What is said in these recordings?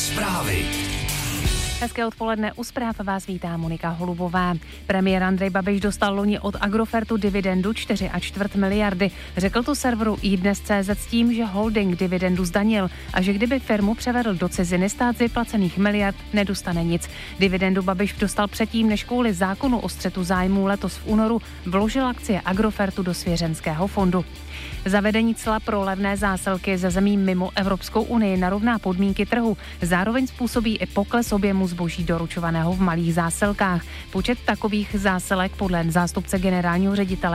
Zprávy. Hezké odpoledne, u zpráv vás vítá Monika Holubová. Premiér Andrej Babiš dostal loni od Agrofertu dividendu 4,25 miliardy. Řekl to serveru iDnes.cz s tím, že holding dividendu zdanil a že kdyby firmu převedl do ciziny, stát z vyplacených miliard nedostane nic. Dividendu Babiš dostal předtím, než kvůli zákonu o střetu zájmů letos v únoru vložil akcie Agrofertu do svěřenského fondu. Zavedení cla pro levné zásilky ze zemí mimo Evropskou unii narovná podmínky trhu. Zároveň způsobí i pokles objemu zboží doručovaného v malých zásilkách. Počet takových zásilek podle zástupce generálního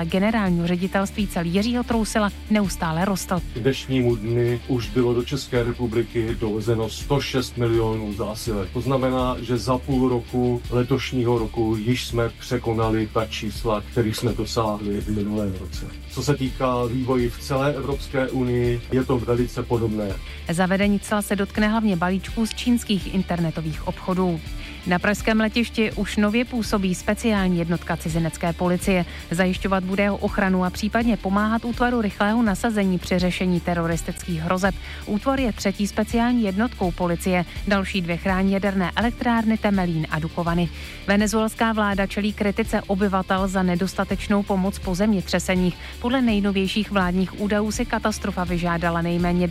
ředitelství cel Jiřího Trousila neustále rostl. K dnešnímu dni už bylo do České republiky dovezeno 106 milionů zásilek. To znamená, že za půl roku letošního roku již jsme překonali ta čísla, kterých jsme dosáhli v minulém roce. Co se týká vývoji v celé Evropské unii, je to velice podobné. Zavedení cla se dotkne hlavně balíčků z čínských internetových obchodů. Na pražském letišti už nově působí speciální jednotka cizinecké policie. Zajišťovat bude jeho ochranu a případně pomáhat útvaru rychlého nasazení při řešení teroristických hrozeb. Útvar je 3. speciální jednotkou policie. Další 2 chrání jaderné elektrárny Temelín a Dukovany. Venezuelská vláda čelí kritice obyvatel za nedostatečnou pomoc po zemětřeseních. Podle nejnovějších vládních údajů si katastrofa vyžádala nejméně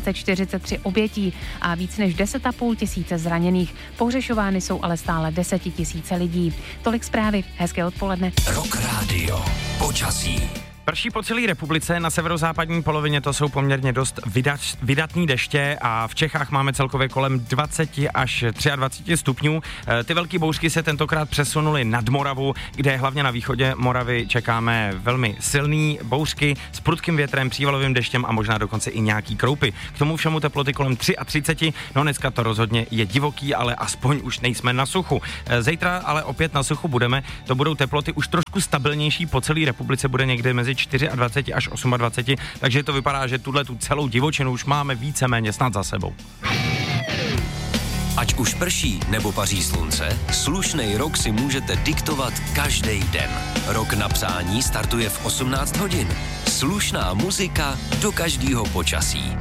1943 obětí a víc než 10,5 tisíce zraněných. Pohřešovány jsou ale stále 10 000 lidí. Tolik zprávy. Hezké odpoledne. Rock Radio. Počasí. Prší po celé republice, na severozápadní polovině to jsou poměrně dost vydatný deště a v Čechách máme celkově kolem 20 až 23 stupňů. Ty velké bouřky se tentokrát přesunuly nad Moravu, kde hlavně na východě Moravy čekáme velmi silný bouřky s prudkým větrem, přívalovým deštěm a možná dokonce i nějaký kroupy. K tomu všemu teploty kolem 33, no dneska to rozhodně je divoký, ale aspoň už nejsme na suchu. Zítra ale opět na suchu budeme, to budou teploty už trošku stabilnější, po celé republice bude někde mezi 24 až 28, takže to vypadá, že tu celou divočinu už máme víceméně snad za sebou. Ať už prší nebo paří slunce, slušnej rok si můžete diktovat každý den. Rok na přání startuje v 18 hodin. Slušná muzika do každého počasí.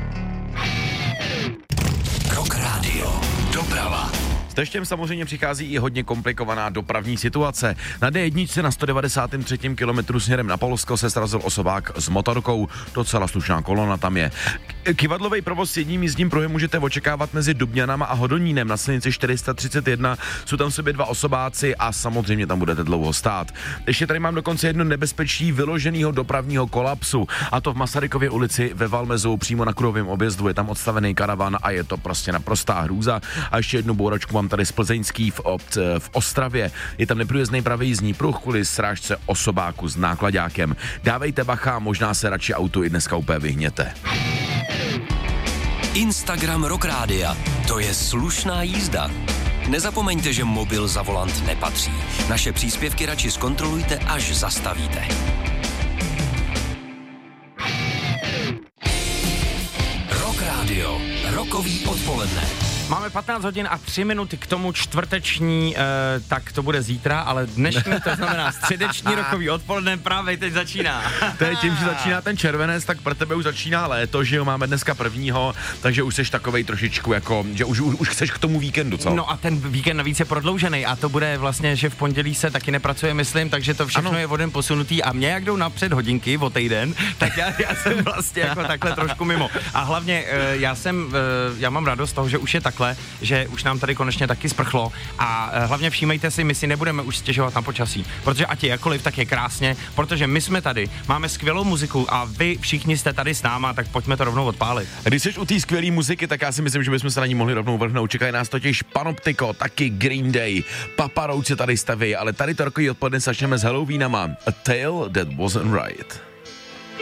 Rock Radio. Doprava. S deštěm samozřejmě přichází i hodně komplikovaná dopravní situace. Na D1 na 193. kilometru směrem na Polsko se srazil osobák s motorkou. Docela slušná kolona tam je. Kivadlový provoz s jedním jízdním pruhem můžete očekávat mezi Dubňanama a Hodonínem. Na silnici 431 jsou tam sobě 2 osobáci a samozřejmě tam budete dlouho stát. Ještě tady mám dokonce jedno nebezpečí vyloženého dopravního kolapsu. A to v Masarykově ulici ve Valmezu přímo na kruhovém objezdu. Je tam odstavený karavan a je to prostě naprostá hrůza. A ještě jednu bouračku mám tady z Plzeňský v Ostravě. Je tam neprůjezdný pravý jízdní pruh kvůli srážce osobáku s náklaďákem. Dávejte bacha, možná se radši autu i dneska úplně vyhněte. Instagram Rock Rádia. To je slušná jízda. Nezapomeňte, že mobil za volant nepatří. Naše příspěvky radši zkontrolujte, až zastavíte. Rock Radio. Rokový odpoledne. Máme 15 hodin a 3 minuty k tomu čtvrteční, tak to bude zítra, ale dnešní, to znamená středeční rokový odpoledne právě teď začíná. To je tím, že začíná ten červenec, tak pro tebe už začíná léto, že jo, máme dneska 1., takže už seš takovej trošičku jako, že už chceš k tomu víkendu, co? No a ten víkend navíc je prodloužený a to bude vlastně, že v pondělí se taky nepracuje, myslím, takže to všechno je vodem posunutý a mě jak jdou napřed hodinky o týden, tak já jsem vlastně jako takhle trošku mimo. A hlavně já mám radost z toho, že už je takhle, že už nám tady konečně taky sprchlo a hlavně všímejte si, my si nebudeme už stěžovat na počasí, protože ať je jakkoliv, tak je krásně, protože my jsme tady, máme skvělou muziku a vy všichni jste tady s náma, tak pojďme to rovnou odpálit. Když jsi u té skvělé muziky, tak já si myslím, že bychom se na ní mohli rovnou vrhnout. Čekají nás totiž Panoptiko, taky Green Day, Papa Roach se tady staví, ale tady to rokový odpoledne začneme s Halloweenama. A Tale That Wasn't Right.